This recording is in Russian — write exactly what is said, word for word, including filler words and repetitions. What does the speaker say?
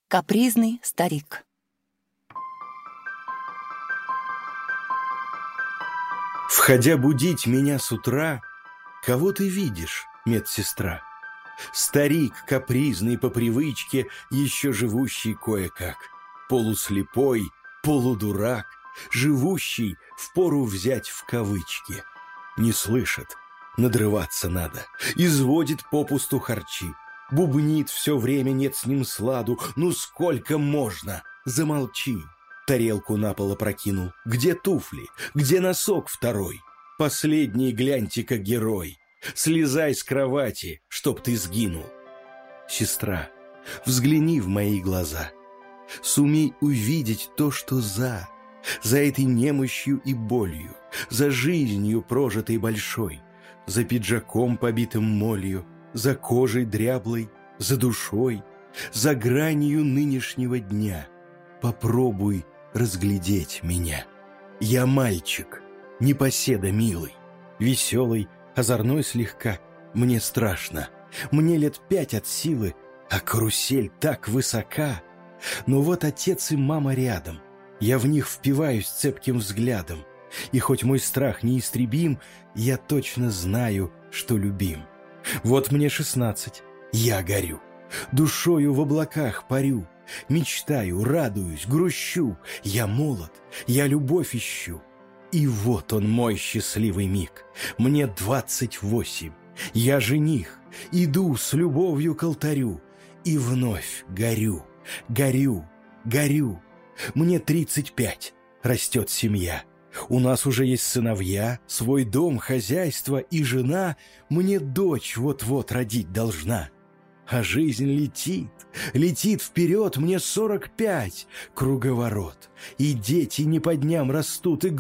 Капризный старик. Входя будить меня с утра, кого ты видишь, медсестра? Старик капризный по привычке, еще живущий кое-как, полуслепой, полудурак, живущий впору взять в кавычки. Не слышит, надрываться надо, изводит попусту харчи, бубнит все время, нет с ним сладу, ну сколько можно, замолчи. Тарелку на пол опрокинул. Где туфли? Где носок второй? Последний гляньте-ка герой. Слезай с кровати, чтоб ты сгинул. Сестра, взгляни в мои глаза. Сумей увидеть то, что за. За этой немощью и болью. За жизнью прожитой большой. За пиджаком, побитым молью. За кожей дряблой. За душой. За гранью нынешнего дня. Попробуй разглядеть меня. Я мальчик, непоседа милый, веселый, озорной слегка. Мне страшно, мне лет пять от силы, а карусель так высока. Но вот отец и мама рядом, я в них впиваюсь цепким взглядом. И хоть мой страх неистребим, я точно знаю, что любим. Вот мне шестнадцать, я горю, душою в облаках парю. Мечтаю, радуюсь, грущу. Я молод, я любовь ищу. И вот он, мой счастливый миг. Мне двадцать восемь, я жених. Иду с любовью к алтарю. И вновь горю, горю, горю. Мне тридцать пять, растет семья. У нас уже есть сыновья, свой дом, хозяйство и жена. Мне дочь вот-вот родить должна. А жизнь летит, летит вперед, мне сорок пять, круговорот. И дети не по дням растут, и